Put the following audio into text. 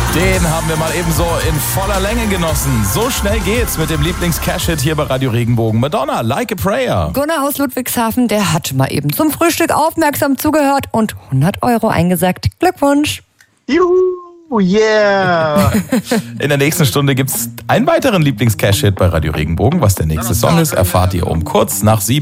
Den haben wir mal ebenso in voller Länge genossen. So schnell geht's mit dem Lieblings-Cash-Hit hier bei Radio Regenbogen. Madonna, Like a Prayer. Gunnar aus Ludwigshafen, der hat mal eben zum Frühstück aufmerksam zugehört und 100 € eingesackt. Glückwunsch. Juhu, yeah. In der nächsten Stunde gibt's einen weiteren Lieblings-Cash-Hit bei Radio Regenbogen. Was der nächste Song ist, erfahrt ihr um kurz nach 7.